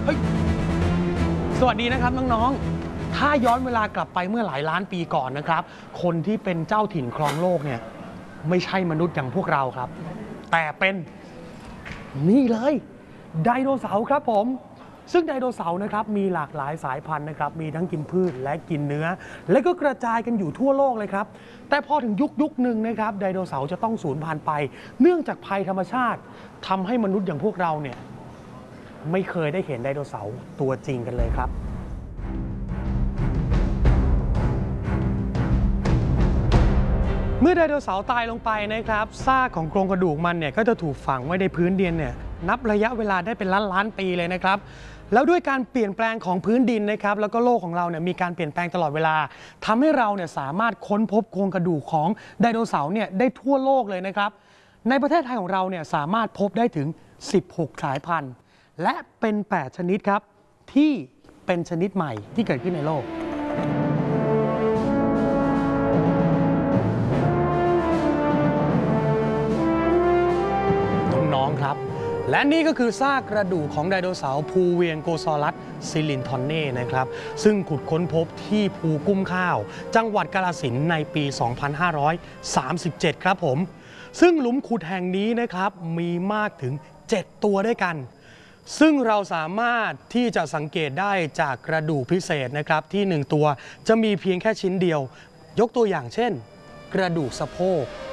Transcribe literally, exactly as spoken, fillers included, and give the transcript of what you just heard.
เฮ้ยสวัสดีนะครับน้องๆถ้าย้อนเวลากลับไปเมื่อหลายล้านปีก่อนนะครับคนที่เป็นเจ้าถิ่นครองโลกเนี่ยไม่ใช่มนุษย์อย่างพวกเราครับแต่เป็นนี่เลยไดโนเสาร์ครับผมซึ่งไดโนเสาร์นะครับมีหลากหลายสายพันธุ์นะครับมีทั้งกินพืชและกินเนื้อและก็กระจายกันอยู่ทั่วโลกเลยครับแต่พอถึงยุคยุคหนึ่งนะครับไดโนเสาร์จะต้องสูญพันธุ์ไปเนื่องจากภัยธรรมชาติทำให้มนุษย์อย่างพวกเราเนี่ยไม่เคยได้เห็นไดโนเสาร์ตัวจริงกันเลยครับเมื่อไดโนเสาร์ตายลงไปนะครับซากของโครงกระดูกมันเนี่ยก็จะถูกฝังไว้ในพื้นดินเนี่ยนับระยะเวลาได้เป็นล้านล้านปีเลยนะครับแล้วด้วยการเปลี่ยนแปลงของพื้นดินนะครับแล้วก็โลกของเราเนี่ยมีการเปลี่ยนแปลงตลอดเวลาทำให้เราเนี่ยสามารถค้นพบโครงกระดูกของไดโนเสาร์เนี่ยได้ทั่วโลกเลยนะครับในประเทศไทยของเราเนี่ยสามารถพบได้ถึงสิบหกสายพันธุ์และเป็นแปดชนิดครับที่เป็นชนิดใหม่ที่เกิดขึ้นในโลกน้องๆครับและนี่ก็คือซากกระดูกของไดโนเสาร์ภูเวียงโกซอรัสซิลินทอนเน่นะครับซึ่งขุดค้นพบที่ภูกุ้มข้าวจังหวัดกาฬสินธุ์ในปี สองพันห้าร้อยสามสิบเจ็ด ครับผมซึ่งหลุมขุดแห่งนี้นะครับมีมากถึงเจ็ดตัวด้วยกันซึ่งเราสามารถที่จะสังเกตได้จากกระดูกพิเศษนะครับที่หนึ่งตัวจะมีเพียงแค่ชิ้นเดียวยกตัวอย่างเช่นกระดูกสะโพก